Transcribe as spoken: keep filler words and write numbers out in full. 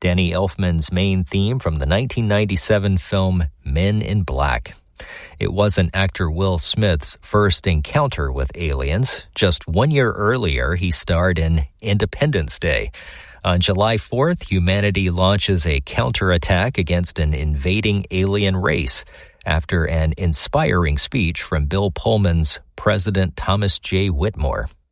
Danny Elfman's main theme from the nineteen ninety-seven film Men in Black. It wasn't actor Will Smith's first encounter with aliens. Just one year earlier, he starred in Independence Day. On July fourth, humanity launches a counterattack against an invading alien race after an inspiring speech from Bill Pullman's President Thomas J. Whitmore.